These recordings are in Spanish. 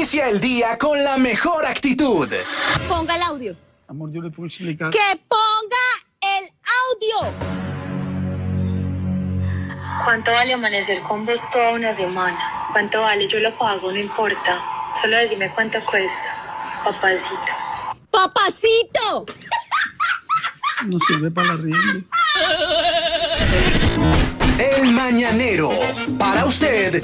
Inicia el día con la mejor actitud. Ponga el audio. Amor, yo le puedo explicar. ¡Que ponga el audio! ¿Cuánto vale amanecer con vos toda una semana? ¿Cuánto vale? Yo lo pago, no importa. Solo decime cuánto cuesta, papacito. ¡Papacito! No sirve para la rienda. El Mañanero, para usted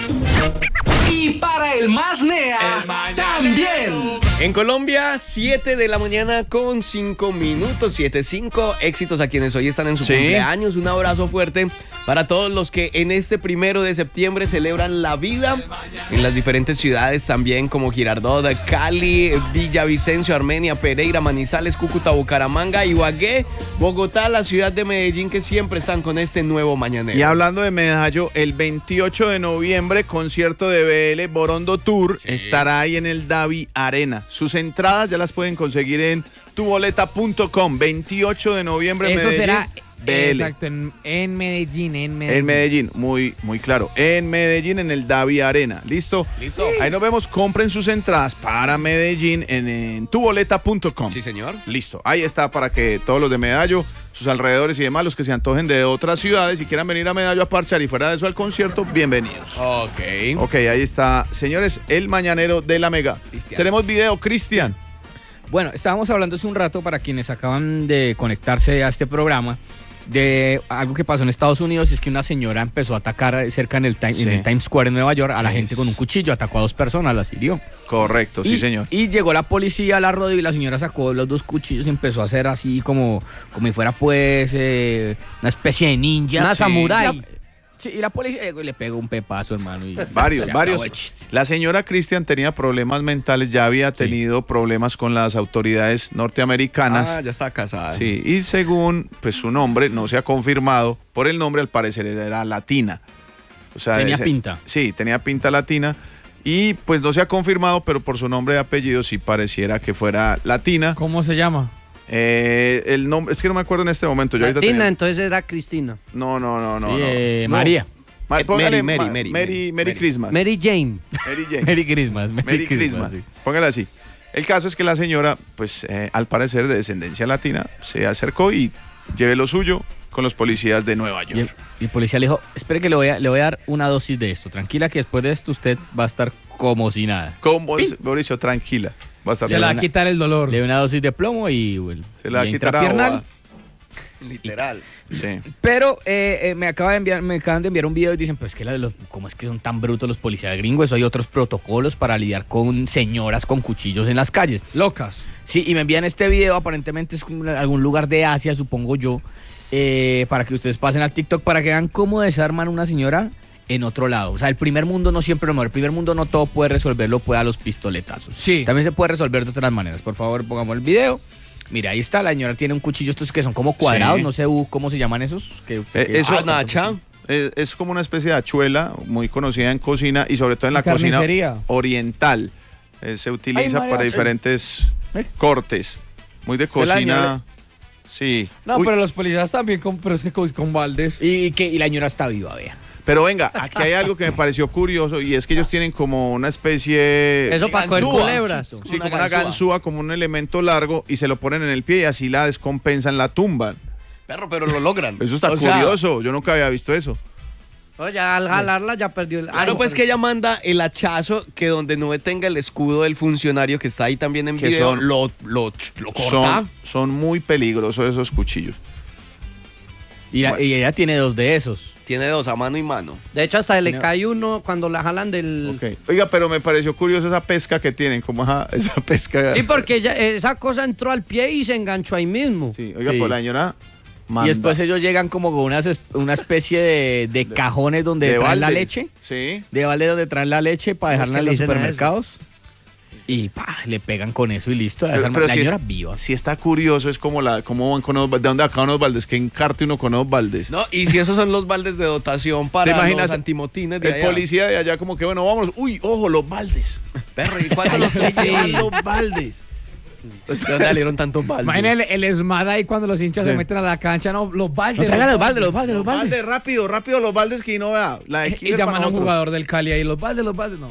y para el más nea también. En Colombia, 7 de la mañana con 5 minutos, 7:05. Éxitos a quienes hoy están en su cumpleaños. Un abrazo fuerte para todos los que en este 1 de septiembre celebran la vida en las diferentes ciudades también, como Girardot, Cali, Villavicencio, Armenia, Pereira, Manizales, Cúcuta, Bucaramanga, Ibagué, Bogotá, la ciudad de Medellín, que siempre están con este nuevo Mañanero. Y hablando de Medallo, el 28 de noviembre, concierto de BL Borondo Tour, estará ahí en el Davi Arena. Sus entradas ya las pueden conseguir en tuboleta.com. 28 de noviembre en Eso Medellín. será BL. exacto, en Medellín. En Medellín, muy claro. En Medellín, en el Davi Arena. ¿Listo? Listo. Ahí nos vemos. Compren sus entradas para Medellín en tuboleta.com. Sí, señor. Listo. Ahí está para que todos los de Medallo, sus alrededores y demás, los que se antojen de otras ciudades y quieran venir a Medallo a parchar y fuera de eso al concierto, bienvenidos. Ok, ahí está. Señores, el Mañanero de la Mega. Cristian. Tenemos video, Cristian. Bueno, estábamos hablando hace un rato, para quienes acaban de conectarse a este programa, de algo que pasó en Estados Unidos. Es que una señora empezó a atacar cerca en el Times Square en Nueva York a la gente con un cuchillo, atacó a 2 personas, las hirió. Correcto, sí, señor. Y llegó la policía, la rodeó y la señora sacó los 2 cuchillos y empezó a hacer así como si fuera pues una especie de ninja. Una samurái. Sí, y la policía le pegó un pepazo, hermano. Y Varios. se acabó el chiste. La señora Cristian tenía problemas mentales, ya había tenido problemas con las autoridades norteamericanas. Ya está casada. Sí, y según pues su nombre, no se ha confirmado, por el nombre al parecer era latina. O sea, Tenía pinta. Sí, tenía pinta latina. Y pues no se ha confirmado, pero por su nombre y apellido sí pareciera que fuera latina. ¿Cómo se llama? El nombre, es que no me acuerdo en este momento. Yo Latina, entonces era Cristina. No. María. Póngale Mary Christmas. Mary Jane. Merry Christmas. Merry Christmas. Sí. Póngale así. El caso es que la señora, pues al parecer de descendencia latina, se acercó y lleve lo suyo con los policías de Nueva York. Y el policía le dijo, espere que le voy a dar una dosis de esto. Tranquila que después de esto usted va a estar como si nada. Como Mauricio, tranquila. Va a estar Se bien. le va a quitar el dolor. Le da una dosis de plomo y Se le va a quitar agua. Literal. Sí. Pero me acaban de enviar un video y dicen, pues que ¿cómo es que son tan brutos los policías gringos? Eso hay otros protocolos para lidiar con señoras con cuchillos en las calles. Locas. Sí, y me envían este video, aparentemente es como algún lugar de Asia, supongo yo, para que ustedes pasen al TikTok para que vean cómo desarman una señora en otro lado. O sea, el primer mundo no siempre lo mejor. El primer mundo no todo puede resolverlo, puede a los pistoletazos. Sí. También se puede resolver de otras maneras. Por favor, pongamos el video. Mira, ahí está, la señora tiene un cuchillo, estos que son como cuadrados, Sí. no sé cómo se llaman esos. Eso, Nacha. Es como una especie de hachuela muy conocida en cocina y sobre todo en la cocina oriental. Se utiliza para diferentes cortes. Muy de cocina. Sí. No, pero los policías también, pero es que con baldes. Y la señora está viva, vea. Pero venga, aquí hay algo que me pareció curioso y es que ellos tienen como una especie... Eso para coger culebras. Sí, como una ganzúa, como un elemento largo y se lo ponen en el pie y así la descompensan, la tumban. Perro, pero lo logran. Eso está curioso, yo nunca había visto eso. Oye, al jalarla ya perdió el... Claro, pues que ella manda el hachazo que donde no tenga el escudo del funcionario que está ahí también en Que video, son- lo corta. Son muy peligrosos esos cuchillos. Y ella tiene 2 de esos. Tiene 2 a mano y mano. De hecho, hasta le cae uno cuando la jalan del... Okay. Oiga, pero me pareció curioso esa pesca que tienen, como esa pesca. Sí, porque esa cosa entró al pie y se enganchó ahí mismo. Sí, oiga, Sí. pues la señora manda. Y después ellos llegan como con una especie de cajones donde de traen la baldes. leche. Sí. De balde donde traen la leche para ¿Cómo es dejarla que en le los dicen a eso? supermercados. Y le pegan con eso y listo. La Pero señora viva. Si está curioso, es como cómo van con de dónde acá unos baldes, que encarte uno con unos baldes. No, y si esos son los baldes de dotación ¿Te para imaginas los antimotines de el allá. policía de allá como que, bueno, vámonos. Uy, ojo, los baldes. Perro, ¿y cuántos los Sí, los baldes. ¿De dónde salieron tantos baldes? Imagina el esmada ahí cuando los hinchas Sí. se meten a la cancha, no, los baldes. Traigan los baldes. Los baldes, rápido, los baldes que no vea. La de Y Killer llaman para a un nosotros. jugador del Cali ahí, los baldes, no.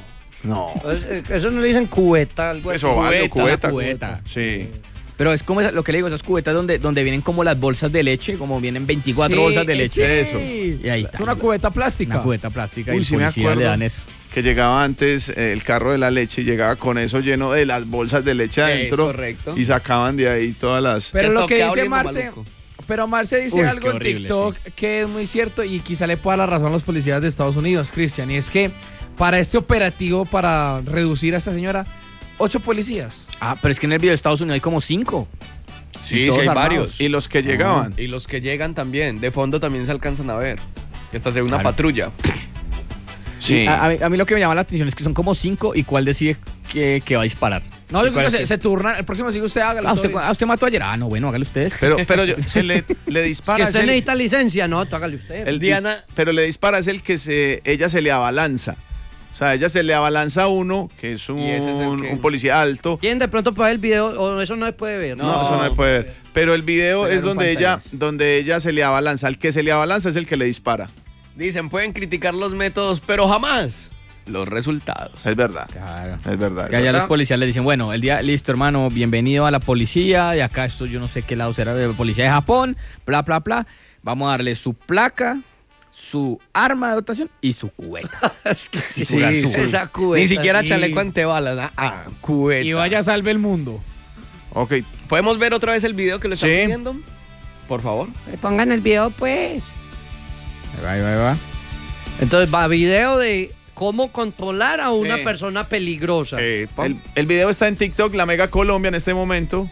No. Eso no le dicen cubeta, algo así. Eso vale, cubeta. cubeta. Sí. Pero es como lo que le digo, esas cubetas donde vienen como las bolsas de leche, como vienen 24 bolsas de leche. Eso. Y ahí está. Es una cubeta plástica. Una cubeta plástica. Uy, y sí me policía acuerdo le dan eso. que llegaba antes el carro de la leche y llegaba con eso lleno de las bolsas de leche adentro. correcto. Y sacaban de ahí todas las... Pero Ya lo está que dice oliendo Marce, maluco. pero Marce dice Uy, algo qué en horrible, TikTok que es muy cierto y quizá le pueda dar la razón a los policías de Estados Unidos, Cristian, y es que para este operativo, para reducir a esta señora, 8 policías. Ah, pero es que en el video de Estados Unidos hay como 5. Sí, todos sí hay armados. varios. Y los que llegaban. Y los que llegan también. De fondo también se alcanzan a ver. Esta es una Claro. patrulla. Sí. A mí lo que me llama la atención es que son como 5 y cuál decide que va a disparar. No, yo creo ¿Cuál que es que- se turnan. El próximo sigue usted, hágalo. usted, todo bien. usted mató ayer. Ah, no, bueno, hágalo usted. Pero se le Que dispara. usted es el- necesita licencia, no, hágale usted. el Diana- pero le dispara es el que ella se le abalanza. O sea, ella se le abalanza a uno, que es Y ese es el que- un policía alto. ¿Quién de pronto puede ver el video o eso no se puede ver? No, eso no se puede ver. Pero el video Tener es un donde ella se le abalanza. El que se le abalanza es el que le dispara. Dicen, pueden criticar los métodos, pero jamás los resultados. Es verdad. Claro. Es verdad. Que allá los policías le dicen, bueno, el día, listo, hermano, bienvenido a la policía, de acá esto yo no sé qué lado será, de la policía de Japón, bla, bla, bla. Vamos a darle su placa, su arma de dotación y su cubeta. Es que sí, su ganzúa. esa cubeta. Ni siquiera sí. chaleco antebalas. Cubeta. Y vaya, salve el mundo. Ok. ¿Podemos ver otra vez el video que le están Sí. pidiendo? Por favor. Pongan el video, pues. Ahí va. Entonces va video de cómo controlar a una Sí. persona peligrosa. El video está en TikTok, la Mega Colombia en este momento.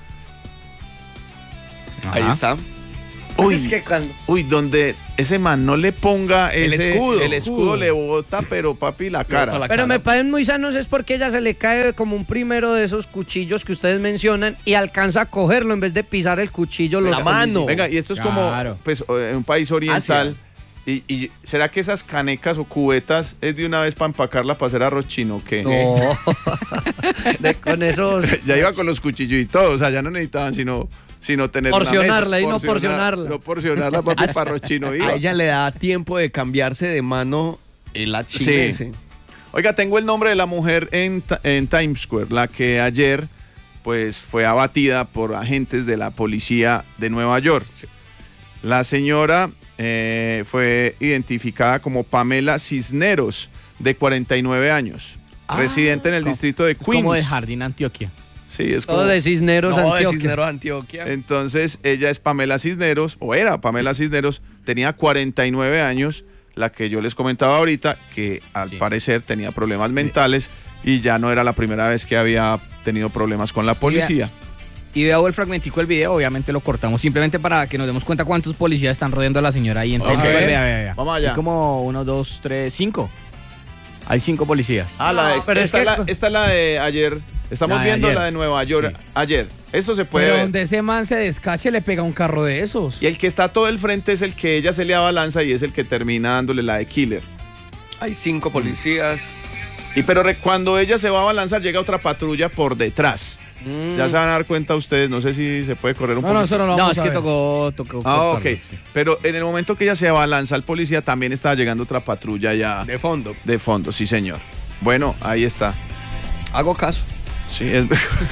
Ahí está. Uy, Es que cuando... donde ese man no le ponga El ese, escudo. el escudo le bota, pero papi, la cara. bota la Pero cara. me parecen muy sanos es porque ella se le cae como un primero de esos cuchillos que ustedes mencionan y alcanza a cogerlo en vez de pisar el cuchillo. La mano. Venga, y esto es Claro. como, pues, en un país oriental. Y ¿será que esas canecas o cubetas es de una vez para empacarla para hacer arroz chino o qué? No. Con esos... Ya iba con los cuchillos y todo, o sea, ya no necesitaban sino tener Porcionarla, una y mesa, no porcionarla. No porcionarla, papi, para arroz chino iba. A ella le da tiempo de cambiarse de mano el Sí. chinese. Oiga, tengo el nombre de la mujer en Times Square, la que ayer pues fue abatida por agentes de la policía de Nueva York. La señora fue identificada como Pamela Cisneros, de 49 años, residente en el distrito de Queens. Como de Jardín, Antioquia. Sí, es como... Todo de Cisneros, No, de Antioquia. Cisneros, Antioquia. Entonces, ella es Pamela Cisneros, o era Pamela Cisneros, tenía 49 años, la que yo les comentaba ahorita, que al parecer tenía problemas mentales y ya no era la primera vez que había tenido problemas con la policía. Y veo el fragmentico del video, obviamente lo cortamos simplemente para que nos demos cuenta cuántos policías están rodeando a la señora ahí en Ok. Times Square. Vea. Vamos allá. Hay como 1, 2, 3, 5. Hay 5 policías. La de, pero es esta, que- esta es la de ayer. Estamos La de viendo ayer. la de Nueva York ayer. Eso se puede Pero ver. donde ese man se descache, le pega un carro de esos. Y el que está todo el frente es el que ella se le abalanza y es el que termina dándole la de killer. Hay 5 policías. Pero cuando ella se va a abalanzar, llega otra patrulla por detrás. Ya se van a dar cuenta ustedes, no sé si se puede correr un No, poco. no, eso no lo No, vamos es a que ver. tocó Ah, ok. cortarlo, sí. Pero en el momento que ella se abalanza al policía, también estaba llegando otra patrulla ya De fondo. de fondo, sí señor. Bueno, ahí está. Hago caso. Sí, es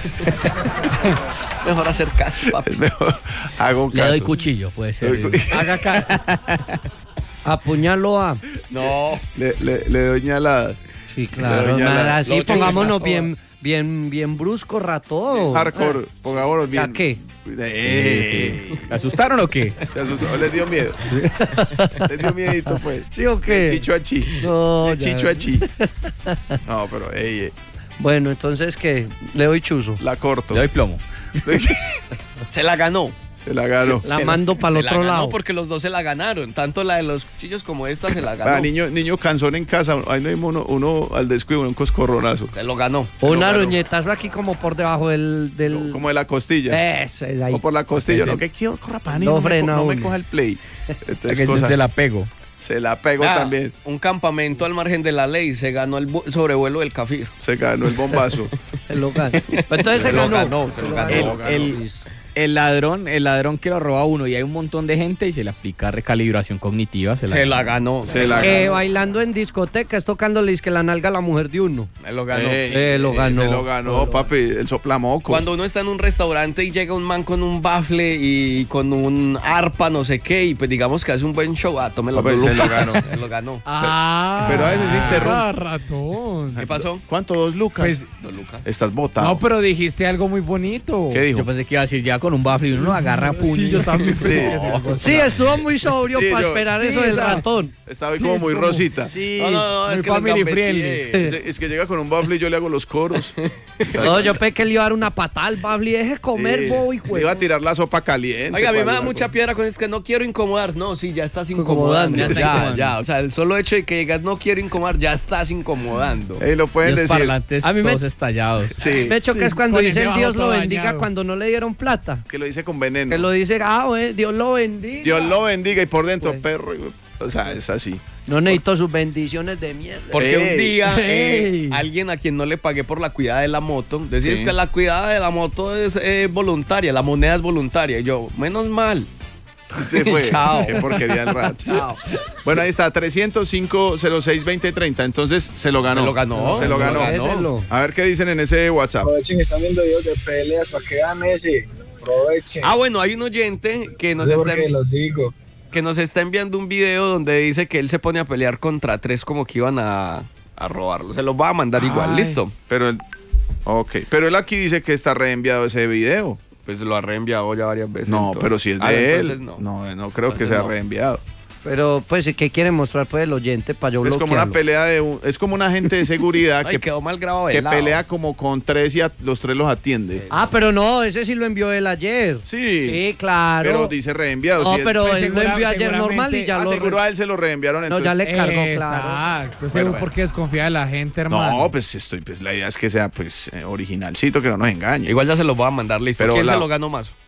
Mejor hacer caso, papi. mejor. Hago Le caso. doy cuchillo, puede ser. Le doy Haga cara. Apuñalo a... No. Le doy ñaladas. Sí, Le claro. doy Nada, la- así lo pongámonos chupa. bien brusco rato. Hardcore, pongámonos bien. ¿Ya qué? ¿Se asustaron o qué? Se asustó, les dio miedo. Les dio miedito, pues. ¿Sí o qué? El chicho achí. No, El ya. chicho achí. No, pero Bueno, entonces, ¿qué? Le doy chuzo. la corto. Le doy plomo. Se la ganó. Se la ganó. La mando para Se el la otro ganó lado. porque los dos se la ganaron. Tanto la de los cuchillos como esta se la ganó. Ah, niño cansón en casa. Ahí no hay uno al descuido, un coscorronazo. Se lo ganó. Un Lo ganó. aruñetazo aquí como por debajo del... Como de la costilla. Ese, ahí. O por la costilla. No, que quiero, corra para No frena no me uno. coja el play. Entonces, Que cosas, se la pego. se la pego Ah, también. Un campamento al margen de la ley. Se ganó el sobrevuelo del Cafir. Se ganó el bombazo. Se lo gana. Pero entonces se Se lo ganó. ganó, se lo ganó. El- el ladrón que lo roba a uno y hay un montón de gente y se le aplica recalibración cognitiva. Se la ganó. Bailando en discoteca es tocándole que la nalga a la mujer de uno. Lo ganó. Lo ganó. Se lo ganó, papi, el soplamoco. Cuando uno está en un restaurante y llega un man con un bafle y con un arpa, no sé qué, y pues digamos que hace un buen show, tome los Papi, dos se lo lucas. ganó. Se lo ganó. Pero a veces interrumpe. ratón. ¿Qué pasó? ¿Cuánto? 2 lucas. Pues, 2 lucas. Estás botado. No, pero dijiste algo muy bonito. ¿Qué dijo? Yo pensé que iba a decir ya con un bafle y uno lo agarra a puño. Sí, yo también. Sí. Sí, estuvo muy sobrio Sí, para yo- esperar sí, eso del esa- ratón. Estaba ahí como muy rosita. Sí. No, es muy que les family gambeteé. friendly. Es que llega con un bafle y yo le hago los coros. No, yo pensé que le iba a dar una patada al bafle y deje comer, Sí. bobo y Le iba a tirar la sopa caliente. Oiga, a mí me da cuando- mucha piedra con es que no quiero incomodar. No, sí, ya estás Incomodando, incomodando. ya está Ya, incomodando. ya. O sea, el solo hecho de que digas no quiero incomodar, ya estás incomodando. Lo pueden Los decir. parlantes A mí me- todos estallados. Sí, De hecho, que es cuando con dice ese el Dios bajo lo todo bendiga dañado. cuando no le dieron plata. que lo dice con veneno. Que lo dice, Dios lo bendiga. Dios lo bendiga y por dentro, Pues. perro. O sea, es así. No necesito sus bendiciones de mierda. Porque Ey. un día Ey. alguien a quien no le pagué por la cuidada de la moto, decía Sí. que la cuidada de la moto es voluntaria, la moneda es voluntaria. Y yo, menos mal. Se fue. Chao. Qué porquería el rato. Chao. Bueno, ahí está, 305-06-2030. Entonces, se lo ganó. Se lo ganó. Se lo ganó. Déselo. A ver qué dicen en ese WhatsApp. Aprovechen, están viendo videos de peleas para que vean ese. Aprovechen. Bueno, hay un oyente que nos, No sé está, por qué los digo. que nos está enviando un video donde dice que él se pone a pelear contra 3 como que iban a robarlo. Se los va a mandar igual, Ay. listo. Pero él. Ok. Pero él aquí dice que está reenviado ese video. Pues lo ha reenviado ya varias veces. No, entonces. pero si es de él. entonces no. No creo que Entonces sea no. reenviado. Pero, pues, ¿qué quiere mostrar pues el oyente para yo Es como una bloquearlo? pelea es como un agente de seguridad Ay, que, quedó mal grabado. que del lado. pelea como con 3 y los 3 los atiende. Pero no, ese sí lo envió él ayer. Sí. Sí, claro. Pero dice reenviado. No, si es- pero Pues él lo envió ayer normal y ya lo... seguro a él se lo reenviaron. No, Entonces, ya le cargó, claro. Exacto. Bueno. Porque desconfía de la gente, hermano. No, pues la idea es que sea pues originalcito, que no nos engañe. Igual ya se los voy a mandar, listo. Pero ¿Quién la- se lo ganó más?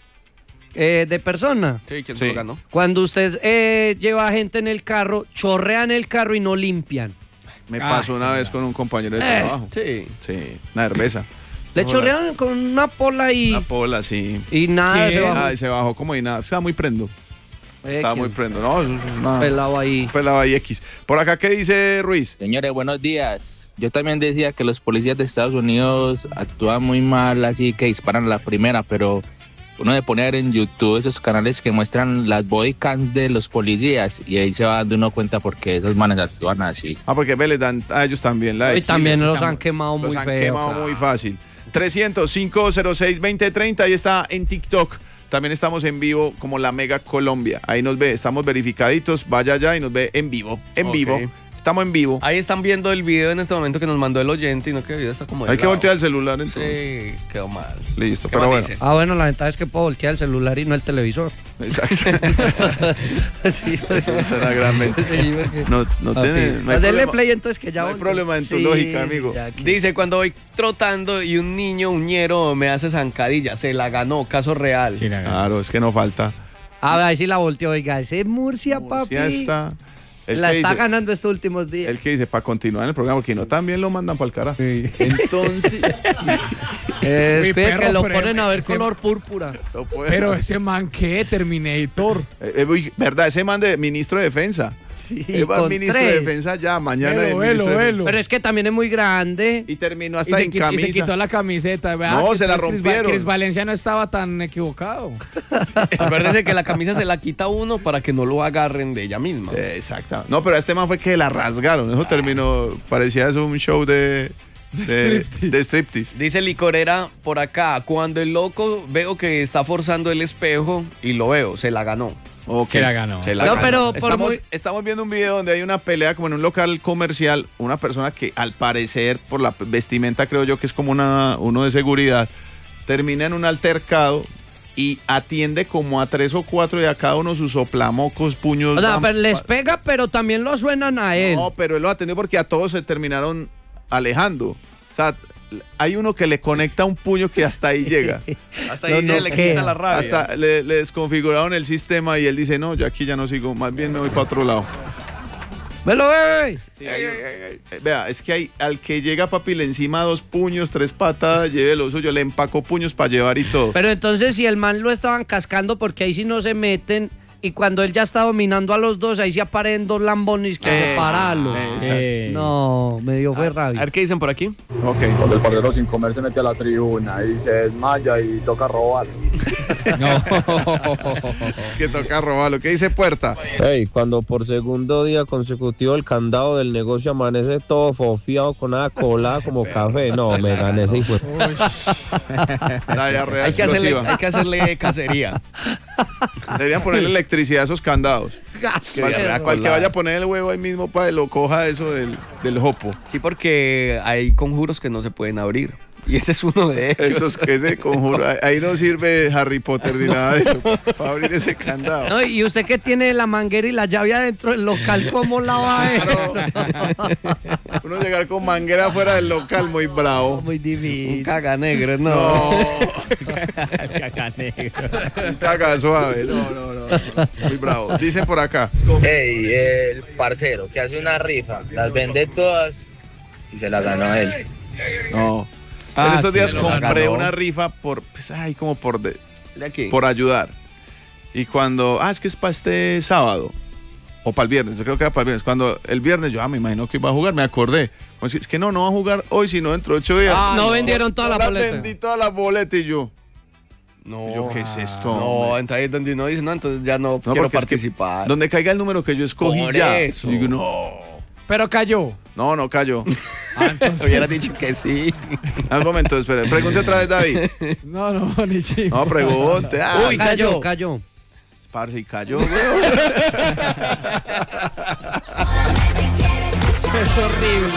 De persona. Sí, ¿quién Sí. se lo ganó? Cuando usted lleva gente en el carro, chorrean el carro y no limpian. Me Ay, pasó una vez con un compañero de trabajo. Sí. Sí, una cerveza. Le Hola. chorrean con una pola y... Una pola, sí. Y nada, ¿Qué? se bajó. Ay, se bajó como y nada. Estaba muy prendo. Estaba que muy prendo. No, eso es una pelado ahí. pelada y X. Por acá, ¿qué dice Ruiz? Señores, buenos días. Yo también decía que los policías de Estados Unidos actúan muy mal, así que disparan a la primera, pero uno de poner en YouTube esos canales que muestran las body cams de los policías y ahí se va dando uno cuenta porque esos manes actúan así. Porque ve, les dan a ellos también la de Y también Chile. los han quemado muy Los han feo. quemado claro. muy fácil. 300-506-2030, ahí está en TikTok. También estamos en vivo como La Mega Colombia. Ahí nos ve, estamos verificaditos. Vaya allá y nos ve en vivo. En Ok. vivo. Estamos en vivo. Ahí están viendo el video en este momento que nos mandó el oyente y no que el video está como de Hay que lado. voltear el celular entonces. Sí, quedó mal. Listo, ¿Qué pero más bueno. dice? Bueno, la ventaja es que puedo voltear el celular y no el televisor. Exacto. Sí, Esa es una gran ventaja. sí, porque... No tiene. No hay Dele problema. play entonces que ya... No hay volteé. problema en tu lógica, sí, amigo. ya que- Dice, cuando voy trotando y un niño, un ñero, me hace zancadilla, se la ganó, caso real. Claro, es que no falta. A ver si la volteó, oiga, ese Murcia, papi. Ya está. El La que está dice- ganando estos últimos días. El que dice para continuar en el programa, porque no también lo mandan para el carajo. Entonces, Mi Espere perro, que lo pero ponen a ver ese- color púrpura. no puede. Pero ese man, ¿qué? Terminator. Uy, ¿verdad? Ese man de ministro de defensa. Sí, va con ministro de 3. defensa ya, mañana de Velo, ministro de velo, defensa. velo. Pero es que también es muy grande. Y terminó Y hasta se, en qui- y camisa. se quitó la camiseta. Vea No, que se la Chris rompieron. Chris Valencia no estaba tan equivocado. Acuérdese que la camisa se la quita uno para que no lo agarren de ella misma. Exacto. No, pero a este man fue que la rasgaron. Eso terminó, parecía eso un show de striptease. Dice Licorera por acá, cuando el loco veo que está forzando el espejo y lo veo, se la ganó. Ok. Que la ganó. Se la No, ganó. pero por Estamos viendo un video donde hay una pelea como en un local comercial. Una persona que al parecer, por la vestimenta creo yo que es como uno de seguridad, termina en un altercado y atiende como a 3 o 4 y a cada uno sus soplamocos, puños. O sea, van- pero les pega, pero también lo suenan a él. No, pero él lo atendió porque a todos se terminaron alejando. O sea, hay uno que le conecta un puño que hasta ahí llega. Hasta No, ahí no le queda. quita la rabia. Hasta le desconfiguraron el sistema y él dice, no, yo aquí ya no sigo, más bien me voy para otro lado. ¡Velo, bebé! Sí, vea, es que hay, al que llega Papil encima 2 puños, 3 patadas, lleve lo suyo, le empacó puños para llevar y todo. Pero entonces si el man lo estaban cascando, porque ahí sí no se meten, y cuando él ya está dominando a los dos, ahí sí aparecen 2 lambones que separarlos. No, me dio fue rabia. A ver qué dicen por aquí. Ok. Cuando el parcero sin comer se mete a la tribuna y se desmaya y toca robar. Es que toca robarlo. ¿Qué dice Puerta? Hey, cuando por segundo día consecutivo el candado del negocio amanece todo fofiado con nada colada como café. No, me gané ese hijo. La diarrea hay que explosiva. hacerle cacería. Deberían ponerle electricidad a esos candados. Para que vaya a poner el huevo ahí mismo para que lo coja eso del jopo. Sí, porque hay conjuros que no se pueden abrir. Y ese es uno de ellos. Ese conjuro, ahí no sirve Harry Potter ni nada de eso para abrir ese candado. No, y usted que tiene la manguera y la llave adentro del local, ¿cómo la va a ver? Uno llegar con manguera fuera del local, muy bravo. Muy difícil. Un caga negro, no. Caga negro. Un caga suave, no. Muy bravo. Dicen por acá. Hey, el parcero que hace una rifa, las vende todas y se la ganó a él. No. En estos días compré una rifa por ayudar. Y cuando, es que es para este sábado. O para el viernes, yo creo que era para el viernes. Cuando el viernes yo, me imagino que iba a jugar, me acordé. Pues, es que no va a jugar hoy, sino dentro de 8 días. No vendieron todas las boletas. Vendí todas las boletas y yo. No. Yo, ¿qué es esto? No, entonces ahí donde uno dice, no, entonces ya no quiero participar. Es que donde caiga el número que yo escogí por ya. Eso. Digo, no. Pero cayó. No cayó. Entonces... Hubiera dicho que sí. Un momento, espera. Pregunte otra vez, David. No, ni chico. No, pregunte. Uy, cayó. Parce, y cayó, Es horrible.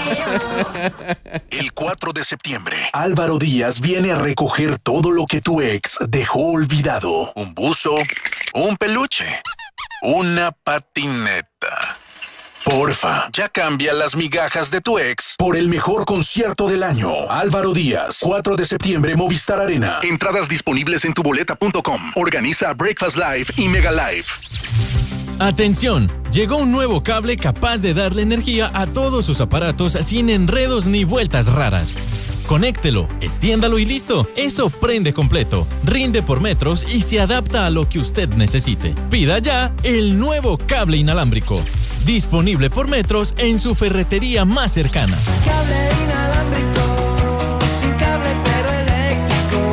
El 4 de septiembre, Álvaro Díaz viene a recoger todo lo que tu ex dejó olvidado. Un buzo, un peluche, una patineta. Porfa, ya cambia las migajas de tu ex por el mejor concierto del año. Álvaro Díaz, 4 de septiembre, Movistar Arena. Entradas disponibles en tuboleta.com. Organiza Breakfast Live y Mega Live. Atención, llegó un nuevo cable capaz de darle energía a todos sus aparatos sin enredos ni vueltas raras. Conéctelo, extiéndalo y listo. Eso prende completo, rinde por metros y se adapta a lo que usted necesite. Pida ya el nuevo cable inalámbrico. Disponible por metros en su ferretería más cercana. Cable inalámbrico, sin cable pero eléctrico.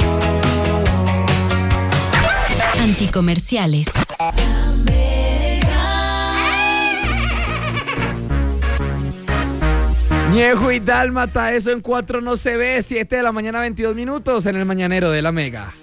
Anticomerciales. Ñejo y Dálmata, eso en 4 no se ve. 7 de la mañana, 22 minutos en el Mañanero de la Mega.